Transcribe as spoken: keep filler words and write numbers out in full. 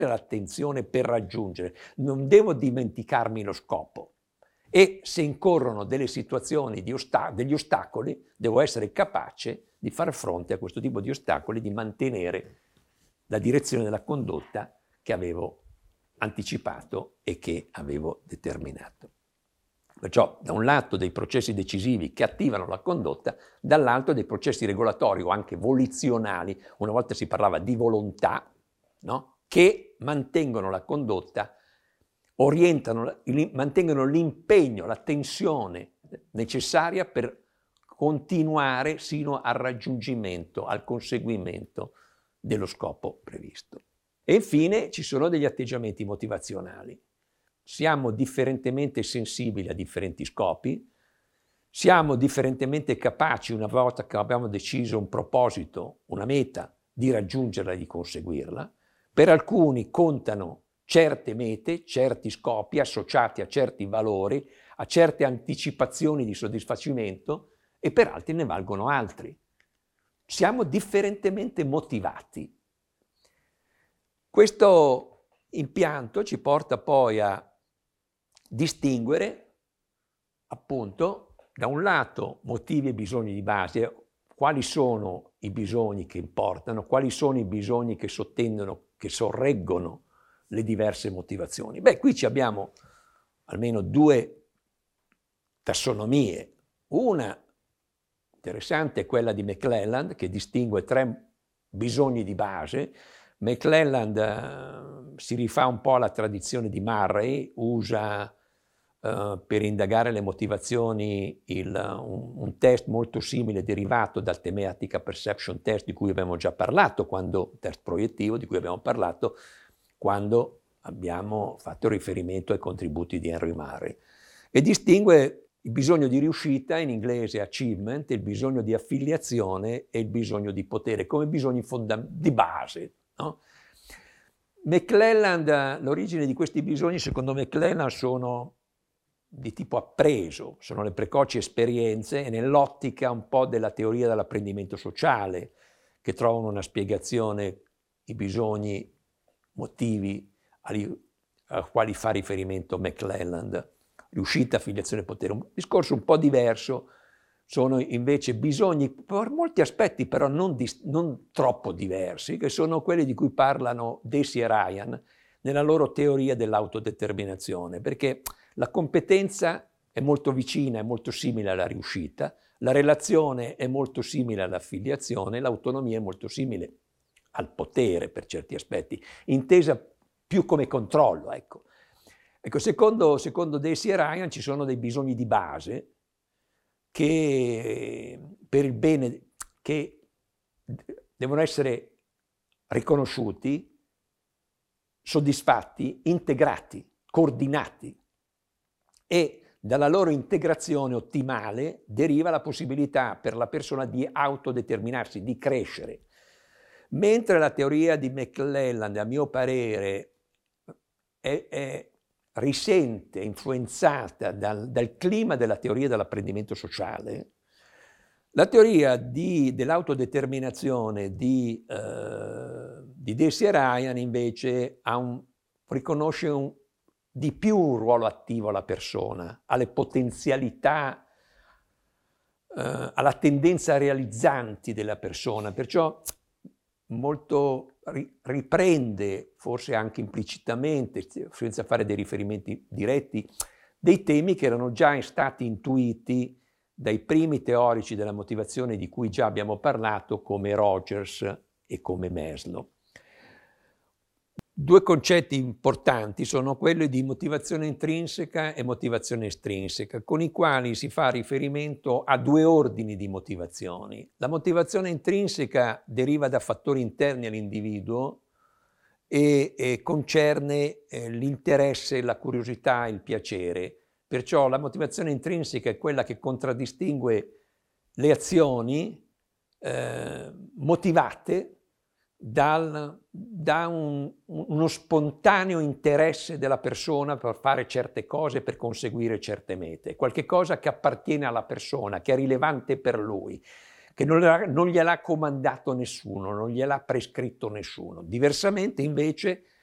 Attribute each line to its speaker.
Speaker 1: l'attenzione per raggiungere, non devo dimenticarmi lo scopo. E se incorrono delle situazioni di osta- degli ostacoli, devo essere capace di far fronte a questo tipo di ostacoli, di mantenere la direzione della condotta che avevo anticipato e che avevo determinato. Perciò da un lato dei processi decisivi che attivano la condotta, dall'altro dei processi regolatori o anche volizionali, una volta si parlava di volontà, no? Che mantengono la condotta, orientano, mantengono l'impegno, la tensione necessaria per continuare sino al raggiungimento, al conseguimento dello scopo previsto. E infine ci sono degli atteggiamenti motivazionali. Siamo differentemente sensibili a differenti scopi, siamo differentemente capaci, una volta che abbiamo deciso un proposito, una meta, di raggiungerla e di conseguirla. Per alcuni contano certe mete, certi scopi associati a certi valori, a certe anticipazioni di soddisfacimento, e per altri ne valgono altri. Siamo differentemente motivati. Questo impianto ci porta poi a distinguere, appunto, da un lato motivi e bisogni di base, quali sono i bisogni che importano, quali sono i bisogni che sottendono, che sorreggono le diverse motivazioni. Beh, qui ci abbiamo almeno due tassonomie. Una interessante è quella di McClelland, che distingue tre bisogni di base. McClelland eh, si rifà un po' alla tradizione di Murray, usa eh, per indagare le motivazioni il, un, un test molto simile derivato dal Thematica Perception Test di cui abbiamo già parlato, quando, test proiettivo di cui abbiamo parlato quando abbiamo fatto riferimento ai contributi di Henry Murray, e distingue il bisogno di riuscita, in inglese achievement, il bisogno di affiliazione e il bisogno di potere come bisogni fonda- di base. No? McClelland, l'origine di questi bisogni, secondo McClelland, sono di tipo appreso, sono le precoci esperienze e nell'ottica un po' della teoria dell'apprendimento sociale, che trovano una spiegazione, i bisogni motivi ai quali fa riferimento McClelland. Riuscita, affiliazione, potere. Un discorso un po' diverso sono invece bisogni, per molti aspetti però non, dis- non troppo diversi, che sono quelli di cui parlano Deci e Ryan nella loro teoria dell'autodeterminazione, perché la competenza è molto vicina, è molto simile alla riuscita, la relazione è molto simile all'affiliazione, l'autonomia è molto simile al potere per certi aspetti, intesa più come controllo, ecco. Ecco, secondo, secondo Deci e Ryan ci sono dei bisogni di base che per il bene, che devono essere riconosciuti, soddisfatti, integrati, coordinati, e dalla loro integrazione ottimale deriva la possibilità per la persona di autodeterminarsi, di crescere. Mentre la teoria di McClelland, a mio parere, è, è risente, influenzata dal, dal clima della teoria dell'apprendimento sociale, la teoria dell'autodeterminazione di, eh, di Deci e Ryan invece ha un, riconosce un, di più un ruolo attivo alla persona, alle potenzialità, eh, alla tendenza realizzanti della persona, perciò molto riprende, forse anche implicitamente, senza fare dei riferimenti diretti, dei temi che erano già stati intuiti dai primi teorici della motivazione di cui già abbiamo parlato, come Rogers e come Maslow. Due concetti importanti sono quelli di motivazione intrinseca e motivazione estrinseca, con i quali si fa riferimento a due ordini di motivazioni. La motivazione intrinseca deriva da fattori interni all'individuo e, e concerne eh, l'interesse, la curiosità, il piacere. Perciò la motivazione intrinseca è quella che contraddistingue le azioni eh, motivate Dal, da un, uno spontaneo interesse della persona per fare certe cose, per conseguire certe mete, qualche cosa che appartiene alla persona, che è rilevante per lui, che non, non gliel'ha comandato nessuno, non gliel'ha prescritto nessuno. Diversamente invece